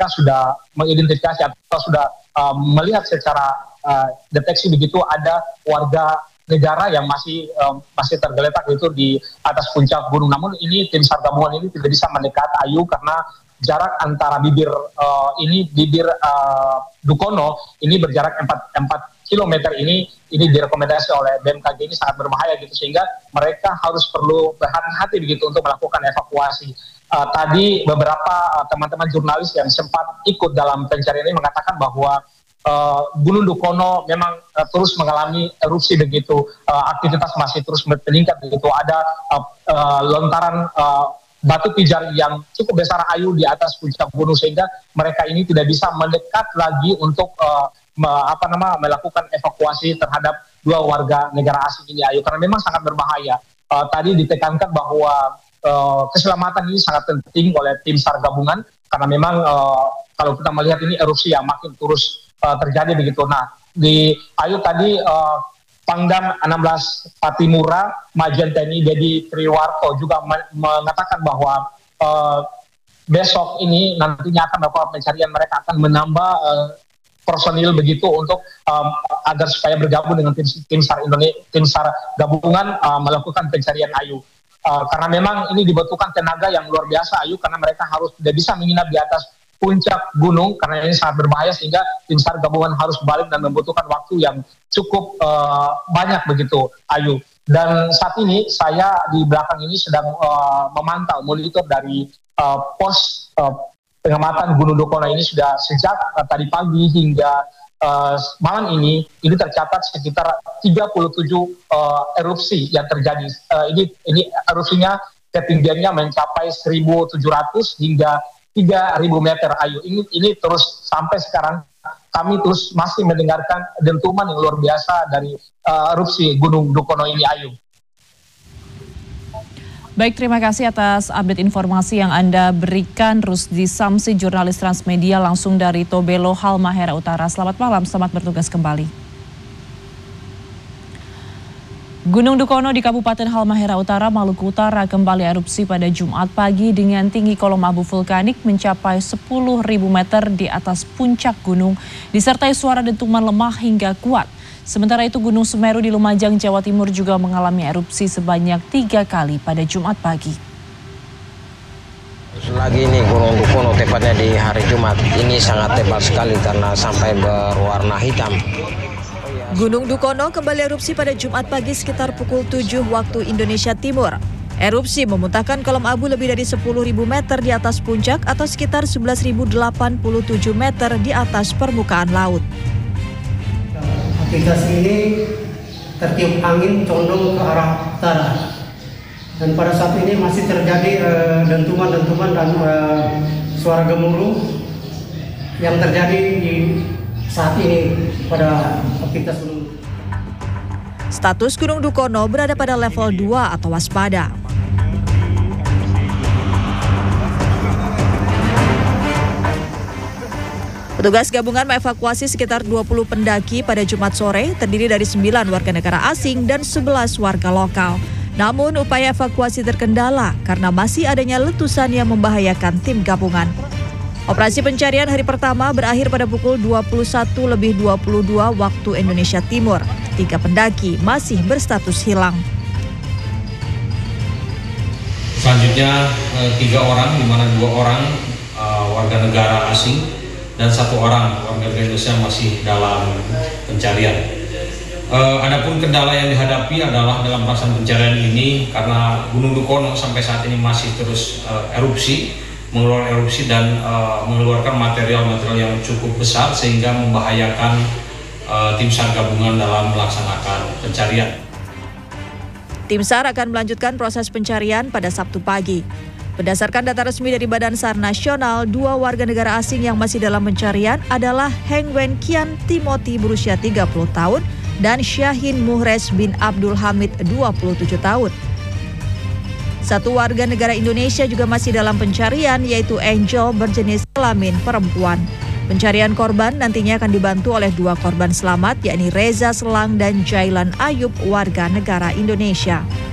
mereka sudah mengidentifikasi atau sudah melihat secara deteksi begitu ada warga negara yang masih tergeletak itu di atas puncak gunung. Namun ini tim SAR gabungan ini tidak bisa mendekat Ayu karena jarak antara bibir Dukono ini berjarak 4 kilometer ini direkomendasi oleh BMKG ini sangat berbahaya gitu, sehingga mereka perlu berhati-hati begitu untuk melakukan evakuasi. Tadi beberapa teman-teman jurnalis yang sempat ikut dalam pencarian ini mengatakan bahwa Gunung Dukono memang terus mengalami erupsi begitu, aktivitas masih terus meningkat begitu. Ada lontaran batu pijar yang cukup besar Ayu di atas puncak gunung, sehingga mereka ini tidak bisa mendekat lagi untuk melakukan evakuasi terhadap 2 warga negara asing ini Ayu, karena memang sangat berbahaya. Tadi ditekankan bahwa keselamatan ini sangat penting oleh tim SAR gabungan, karena memang kalau kita melihat ini erupsi yang makin terus terjadi begitu. Nah, di Ayu tadi Pangdam 16 Patimura Majen TNI Dedi Triwarto juga mengatakan bahwa besok ini nantinya akan melakukan pencarian, mereka akan menambah personil begitu untuk agar supaya bergabung dengan tim SAR gabungan melakukan pencarian Ayu. Karena memang ini dibutuhkan tenaga yang luar biasa Ayu, karena mereka tidak bisa menginap di atas puncak gunung karena ini sangat berbahaya, sehingga tim SAR gabungan harus balik dan membutuhkan waktu yang cukup banyak begitu Ayu. Dan saat ini saya di belakang ini sedang memantau monitor dari pos pengamatan Gunung Dukono ini sudah sejak tadi pagi hingga malam ini tercatat sekitar 37 erupsi yang terjadi. Ini erupsinya ketinggiannya mencapai 1.700 hingga 3.000 meter Ayu. Ini terus sampai sekarang kami terus masih mendengarkan dentuman yang luar biasa dari erupsi Gunung Dukono ini Ayu. Baik, terima kasih atas update informasi yang Anda berikan, Rusdi Samsi, jurnalis Transmedia langsung dari Tobelo, Halmahera Utara. Selamat malam, selamat bertugas kembali. Gunung Dukono di Kabupaten Halmahera Utara, Maluku Utara kembali erupsi pada Jumat pagi dengan tinggi kolom abu vulkanik mencapai 10.000 meter di atas puncak gunung, disertai suara dentuman lemah hingga kuat. Sementara itu Gunung Semeru di Lumajang, Jawa Timur juga mengalami erupsi sebanyak 3 kali pada Jumat pagi. Lagi ini Gunung Dukono tepatnya di hari Jumat ini sangat tebal sekali karena sampai berwarna hitam. Gunung Dukono kembali erupsi pada Jumat pagi sekitar pukul 7 waktu Indonesia Timur. Erupsi memuntahkan kolom abu lebih dari 10.000 meter di atas puncak atau sekitar 11.087 meter di atas permukaan laut. Aktivitas ini tertiup angin condong ke arah utara, dan pada saat ini masih terjadi dentuman-dentuman dan suara gemuruh yang terjadi di saat ini pada aktivitas gunung. Status Gunung Dukono berada pada level 2 atau waspada. Petugas gabungan mengevakuasi sekitar 20 pendaki pada Jumat sore, terdiri dari 9 warga negara asing dan 11 warga lokal. Namun upaya evakuasi terkendala karena masih adanya letusan yang membahayakan tim gabungan. Operasi pencarian hari pertama berakhir pada pukul 21:22 waktu Indonesia Timur. 3 pendaki masih berstatus hilang. Selanjutnya 3 orang, di mana 2 orang warga negara asing dan 1 orang warga Indonesia masih dalam pencarian. Adapun kendala yang dihadapi adalah dalam pelaksanaan pencarian ini karena Gunung Dukono sampai saat ini masih terus mengeluarkan erupsi dan mengeluarkan material-material yang cukup besar sehingga membahayakan tim SAR gabungan dalam melaksanakan pencarian. Tim SAR akan melanjutkan proses pencarian pada Sabtu pagi. Berdasarkan data resmi dari Badan SAR Nasional, 2 warga negara asing yang masih dalam pencarian adalah Heng Wen Kian Timothy berusia 30 tahun dan Syahin Muhres bin Abdul Hamid 27 tahun. 1 warga negara Indonesia juga masih dalam pencarian, yaitu Angel berjenis kelamin perempuan. Pencarian korban nantinya akan dibantu oleh 2 korban selamat, yakni Reza Selang dan Jailan Ayub warga negara Indonesia.